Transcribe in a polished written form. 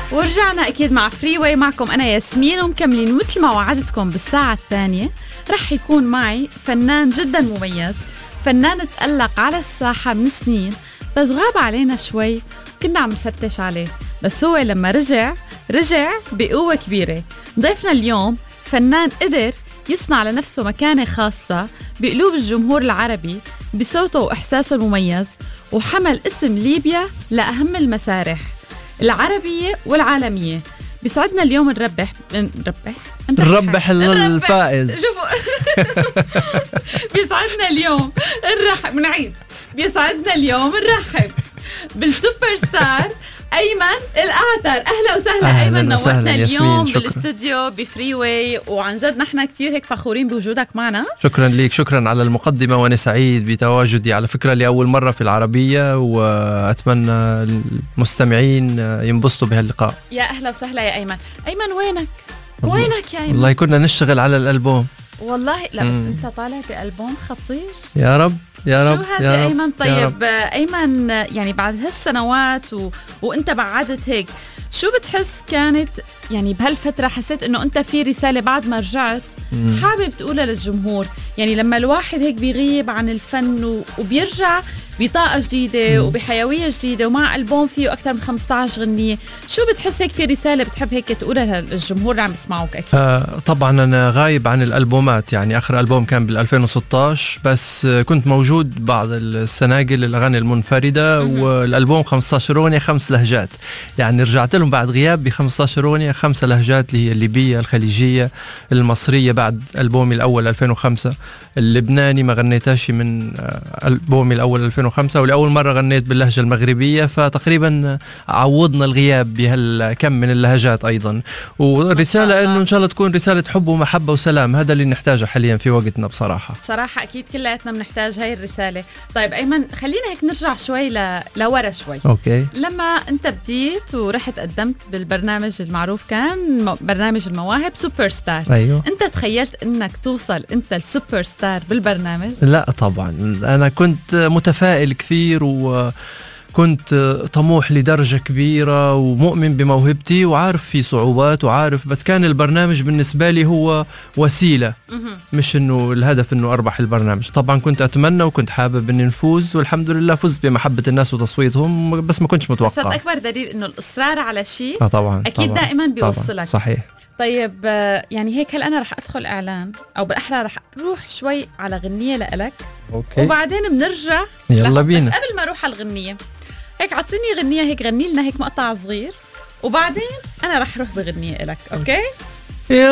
ورجعنا أكيد مع فري واي، معكم أنا ياسمين، ومكملين مثل ما وعدتكم. بالساعة الثانية رح يكون معي فنان جدا مميز، فنان تألق على الساحة من سنين بس غاب علينا شوي، كنا عم نفتش عليه، بس هو لما رجع بقوة كبيرة. ضيفنا اليوم فنان قدر يصنع لنفسه مكانة خاصة بقلوب الجمهور العربي بصوته وإحساسه المميز، وحمل اسم ليبيا لأهم المسارح العربية والعالمية. بيسعدنا اليوم نربح الفائز. بيسعدنا اليوم بيسعدنا اليوم نرحب بالسوبر ستار أيمن الأعتر. أهلا وسهلا أيمن، نورتنا اليوم بالاستوديو بفري واي، وعن جد نحن كتير هيك فخورين بوجودك معنا. شكرا ليك، شكرا على المقدمة، وأنا سعيد بتواجدي على فكرة لأول مرة في العربية، وأتمنى المستمعين ينبسطوا بهاللقاء. يا أهلا وسهلا يا أيمن. أيمن وينك يا أيمن؟ والله كنا نشتغل على الألبوم والله. لا بس أنت طالع بألبوم خطير. يا رب يا رب. شو هذا أيمن؟ طيب أيمن، يعني بعد هالسنوات وأنت بعدت هيك، شو بتحس كانت يعني بهالفترة؟ حسيت إنه أنت في رسالة بعد ما رجعت حابب تقولها للجمهور؟ يعني لما الواحد هيك بيغيب عن الفن وبيرجع بطاقة جديدة وبحيوية جديدة ومع ألبوم فيه أكثر من 15 غنية، شو بتحس هيك في رسالة بتحب هيك تقولها للجمهور اللي عم يسمعوك؟ أكيد طبعا أنا غايب عن الألبومات، يعني آخر ألبوم كان بال2016، بس كنت موجود بعض السناجل الأغاني المنفردة، والألبوم 15 أغنية 5 لهجات، يعني رجعت لهم بعد غياب ب15 أغنية 5 لهجات، اللي هي الليبية، الخليجية، المصرية بعد ألبومي الأول 2005، اللبناني ما غنيتهاش من ألبومي الأول 2005، ولأول مرة غنيت باللهجة المغربية، فتقريبا عوضنا الغياب بهالكم من اللهجات أيضا. والرسالة إنه إن شاء الله تكون رسالة حب ومحبة وسلام، هذا اللي نحتاجه حاليا في وقتنا بصراحة أكيد كلياتنا بنحتاج هاي الرسالة. طيب أيمن، خلينا هيك نرجع شوي لورا شوي. أوكي. لما أنت بديت ورحت قدمت بالبرنامج المعروف كان برنامج المواهب سوبر ستار، أيوه، أنت تخيلت إنك توصل أنت السوبر ستار بالبرنامج؟ لا طبعا، أنا كنت متفائل كثير، وكنت طموح لدرجة كبيرة، ومؤمن بموهبتي، وعارف في صعوبات وعارف، بس كان البرنامج بالنسبة لي هو وسيلة، مش إنه الهدف إنه أربح البرنامج. طبعا كنت أتمنى وكنت حابب إني نفوز، والحمد لله فزت بمحبة الناس وتصويتهم، بس ما كنتش متوقع. بس أكبر دليل إنه الإصرار على شيء طبعا أكيد طبعاً دائما بيوصلك. صحيح. طيب يعني هيك هل أنا رح أدخل إعلان، أو بالأحرى رح أروح شوي على غنية لإلك، أوكي، وبعدين بنرجع. يلا بينا. بس قبل ما أروح على الغنية هيك عطيني غنية، هيك غني لنا هيك مقطع صغير، وبعدين أنا رح أروح بغنية إلك. أوكي